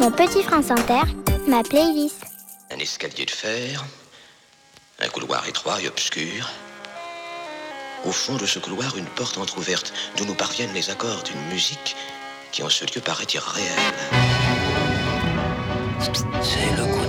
Mon petit France Inter, ma playlist. Un escalier de fer, un couloir étroit et obscur. Au fond de ce couloir, une porte entr'ouverte, d'où nous parviennent les accords d'une musique qui en ce lieu paraît irréelle. C'est le